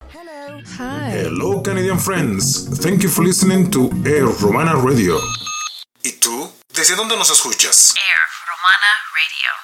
Hi. Hello, Canadian friends. Thank you for listening to Air Romana Radio. ¿Y tú? ¿Desde dónde nos escuchas? Air Romana Radio.